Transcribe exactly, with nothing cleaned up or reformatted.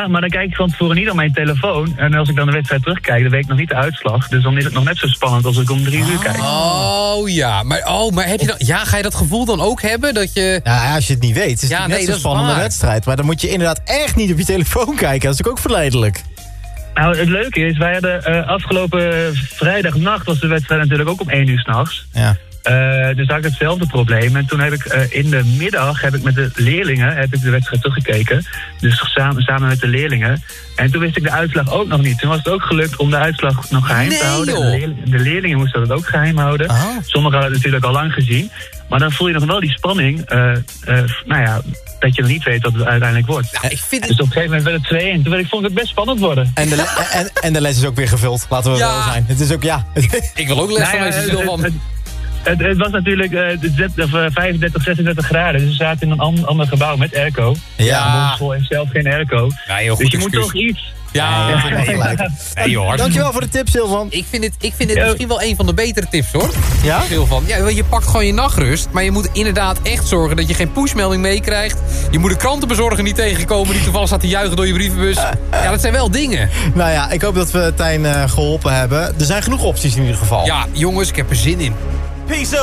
maar dan kijk ik van tevoren niet op mijn telefoon. En als ik dan de wedstrijd terugkijk, dan weet ik nog niet de uitslag. Dus dan is het nog net zo spannend als ik om drie uur kijk. Oh ja, maar, oh, maar heb je dan, ja, ga je dat gevoel dan ook hebben? Dat je... Ja, als je het niet weet. Het is ja, net nee, zo'n spannende waar. wedstrijd. Maar dan moet je inderdaad echt niet op je telefoon kijken. Dat is natuurlijk ook verleidelijk. Nou, het leuke is, wij hadden uh, afgelopen vrijdagnacht was de wedstrijd natuurlijk ook om één uur s'nachts. Ja. Uh, dus had ik hetzelfde probleem. En toen heb ik uh, in de middag heb ik met de leerlingen heb ik de wedstrijd teruggekeken. Dus samen, samen met de leerlingen. En toen wist ik de uitslag ook nog niet. Toen was het ook gelukt om de uitslag nog geheim nee, te houden. Joh. De, leerlingen, de leerlingen moesten dat ook geheim houden. Oh. Sommigen hadden het natuurlijk al lang gezien. Maar dan voel je nog wel die spanning. Uh, uh, nou ja, dat je nog niet weet wat het uiteindelijk wordt. Ja, ik vind het... Dus op een gegeven moment werd het twee en toen werd ik, vond ik het best spannend worden. En de, le- en, en de les is ook weer gevuld. Laten we Ja. wel zijn. Het is ook, ja. Ik wil ook les Nou van ja, deze het- stil van... het- Het, het was natuurlijk uh, vijfendertig, zesendertig graden. Dus we zaten in een an- ander gebouw met airco. Ja. De school heeft zelf geen airco. Ja, heel goed Dus je moet excuus. toch iets. Ja, Ja, nee, gelijk. nee, joh, hartstikke- Dankjewel voor de tip, Silvan. Ik vind dit, ik vind dit Ja. misschien wel een van de betere tips, hoor. Ja? Veel van. Ja, je pakt gewoon je nachtrust. Maar je moet inderdaad echt zorgen dat je geen pushmelding meekrijgt. Je moet de krantenbezorger niet tegenkomen die toevallig staat te juichen door je brievenbus. Ja, dat zijn wel dingen. Nou ja, ik hoop dat we Tijn uh, geholpen hebben. Er zijn genoeg opties in ieder geval. Ja, jongens, ik heb er zin in. Peace